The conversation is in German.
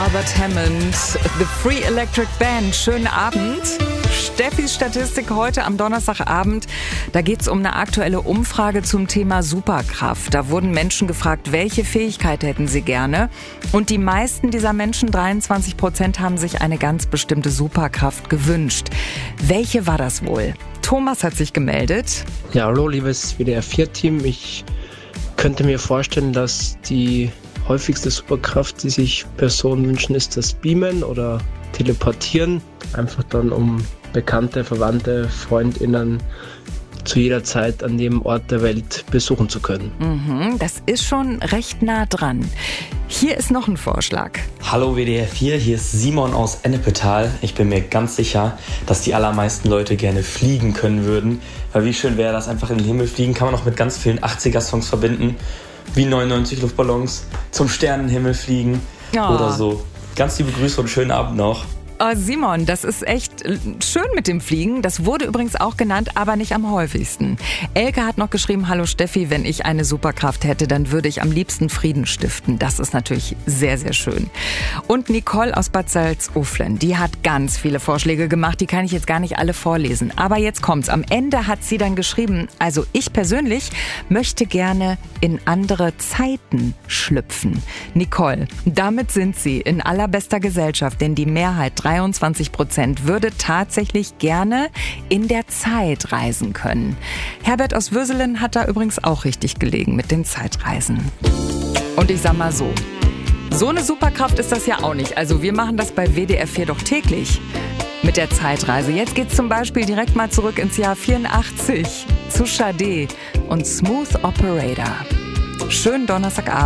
Albert Hammond, The Free Electric Band. Schönen Abend. Steffis Statistik heute am Donnerstagabend. Da geht es um eine aktuelle Umfrage zum Thema Superkraft. Da wurden Menschen gefragt, welche Fähigkeit hätten sie gerne. Und die meisten dieser Menschen, 23%, haben sich eine ganz bestimmte Superkraft gewünscht. Welche war das wohl? Thomas hat sich gemeldet. Ja, hallo, liebes WDR4-Team. Ich könnte mir vorstellen, dass die häufigste Superkraft, die sich Personen wünschen, ist das Beamen oder Teleportieren. Einfach dann, um Bekannte, Verwandte, FreundInnen zu jeder Zeit an jedem Ort der Welt besuchen zu können. Das ist schon recht nah dran. Hier ist noch ein Vorschlag. Hallo WDR4, hier ist Simon aus Ennepetal. Ich bin mir ganz sicher, dass die allermeisten Leute gerne fliegen können würden. Weil wie schön wäre das, einfach in den Himmel fliegen. Kann man auch mit ganz vielen 80er-Songs verbinden. Wie 99 Luftballons, zum Sternenhimmel fliegen oder so. Ganz liebe Grüße und schönen Abend noch. Oh Simon, das ist echt schön mit dem Fliegen. Das wurde übrigens auch genannt, aber nicht am häufigsten. Elke hat noch geschrieben, hallo Steffi, wenn ich eine Superkraft hätte, dann würde ich am liebsten Frieden stiften. Das ist natürlich sehr, sehr schön. Und Nicole aus Bad Salzuflen, die hat ganz viele Vorschläge gemacht, die kann ich jetzt gar nicht alle vorlesen. Aber jetzt kommt's. Am Ende hat sie dann geschrieben, also ich persönlich möchte gerne in andere Zeiten schlüpfen. Nicole, damit sind Sie in allerbester Gesellschaft, denn die Mehrheit, 23%, würde tatsächlich gerne in der Zeit reisen können. Herbert aus Würselen hat da übrigens auch richtig gelegen mit den Zeitreisen. Und ich sag mal so eine Superkraft ist das ja auch nicht. Also wir machen das bei WDR4 doch täglich mit der Zeitreise. Jetzt geht's zum Beispiel direkt mal zurück ins Jahr 84 zu Sade und Smooth Operator. Schönen Donnerstagabend.